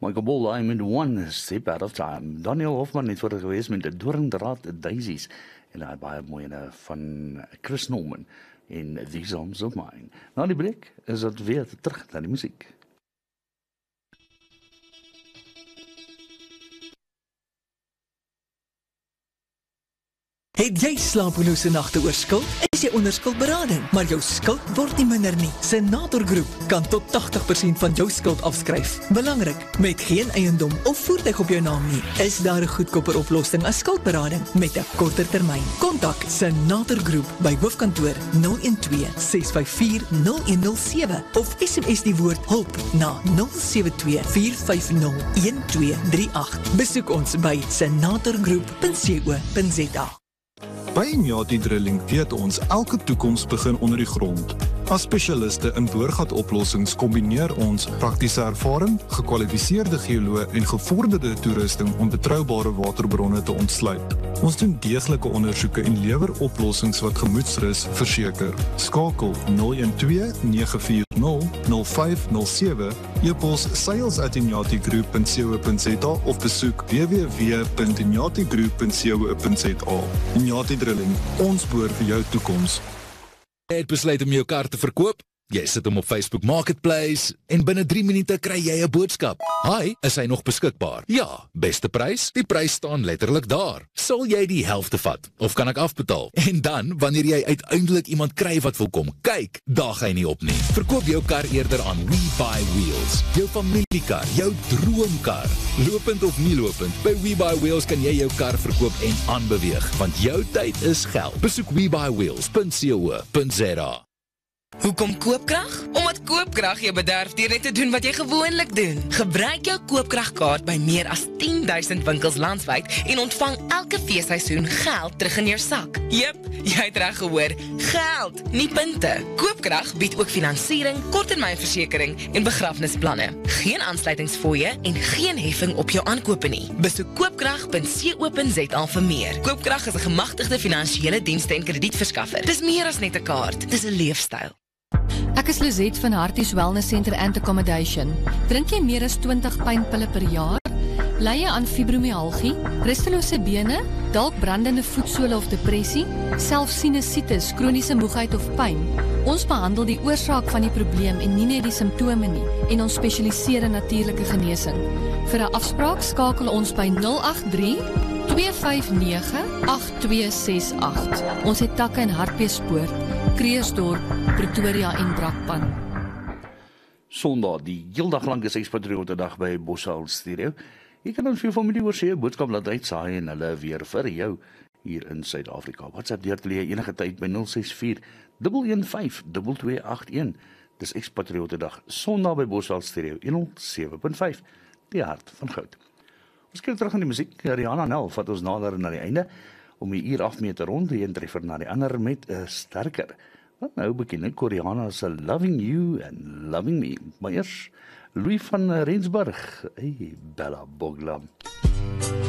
Michael Ball, I'm in one step out of time. Daniel Hofman het voor gewees met die Doringdraad Daisies en hy baie mooi ene van Chris Norman in These Arms of Mine. Na die breek is dit weer terug na die musiek. Het jy slapelose nagte oor skuld? Is jy onder skuldberading, maar jou skuld word nie minder nie. Senator Groep kan tot 80% van jou skuld afskryf. Belangrik, met geen eiendom of voertuig op jou naam nie, is daar 'n goedkoper oplossing as skuldberading met 'n korter termyn. Kontak Senator Groep by hoofkantoor 012 654 0107 of SMS die woord hulp na 072 450 1238. Besoek ons by senatorgroep.co.za. By Inyati Drilling weet ons elke toekoms begin onder die grond. As spesialiste in boorgatoplossings kombineer ons praktiese ervaring, gekwalifiseerde geoloë en gevorderde toerusting om betroubare waterbronne te ontsluit. Ons doen deeglike ondersoeke en lewer oplossings wat gemoedsrus verseker. Skakel 012 940 0507, e-pos sales@inyatigroup.co.za of besoek www.inyatigroup.co.za. Inyati Drilling, ons boor vir jou toekoms. Jy het besluit om jou kar te verkoop? Jy sit hom op Facebook Marketplace en binne 3 minute kry jy 'n boodskap. Hi, is hy nog beskikbaar? Ja, beste prys? Die prys staan letterlik daar. Sal jy die helfte vat? Of kan ek afbetaal? En dan, wanneer jy uiteindelik iemand kry wat wil kom kyk, daag hy nie op nie. Verkoop jou kar eerder aan WeBuyWheels. Jou familiekar, jou droomkar. Lopend of nie lopend, by WeBuyWheels kan jy jou kar verkoop en aanbeweeg, want jou tyd is geld. Besoek WeBuyWheels.co.za. Hoekom koopkrag? Omdat koopkrag jou bederf deur net te doen wat jy gewoonlik doen. Gebruik jou koopkragkaart by meer as 10,000 winkels landwyd en ontvang elke feesseisoen geld terug in jou sak. Jep, jy het reg gehoor, geld, nie punte. Koopkrag bied ook finansiering, korttermynversekering en begrafnisplanne. Geen aansluitingsfooie en geen heffing op jou aankope nie. Besoek koopkrag.co.za vir meer. Koopkrag is 'n gemagtigde finansiële dienste en kredietverskaffer. Dis meer as net 'n kaart, dis 'n leefstyl. Ek is Lizette van Harties Wellness Center and Accommodation. Drink jy meer as 20 pynpille per jaar? Ly jy aan fibromialgie, rustelose bene, dalk brandende voetsole of depressie, selfs sinusitis, kroniese moegheid of pyn? Ons behandel die oorsaak van die probleem en nie net die simptome nie, en ons spesialiseer in natuurlike genesing. Vir 'n afspraak skakel ons by 083 259 8268. Ons het takke in Hartbeespoort, Kreersdorp, Pretoria en Brakpan. Sondag, die heeldag lank sekspatriote dag by Bosal Stereo. Jy kan ons vir jou familie oor sê, boodskap laat uitsaai en hulle weer vir jou hier in Suid-Afrika. WhatsApp deur te leë enige tyd by 064 115 2281. Dis ekspatriote dag, Sondag by Bosal Stereo 107.5, die hart van goud. Ons kyk terug aan die musiek. Rihanna Nel vat ons nader na die einde om die uur af mee te rond, die een treffer na die ander met 'n sterker. Wat nou bekende Koreana se Loving You and Loving Me. Maar eers Louis van Rensburg, hey Bella Boglam.